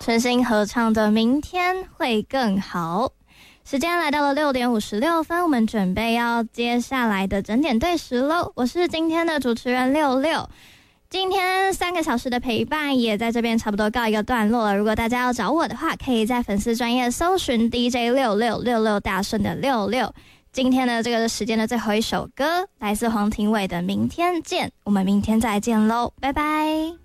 陈星合唱的《明天会更好》。时间来到了6点56分，我们准备要接下来的整点对时喽。我是今天的主持人66。今天3个小时的陪伴也在这边差不多告一个段落了。如果大家要找我的话，可以在粉丝专页搜寻 DJ6666 大顺的66。今天的这个时间的最后一首歌来自黄庭伟的《明天见》，我们明天再见喽，拜拜。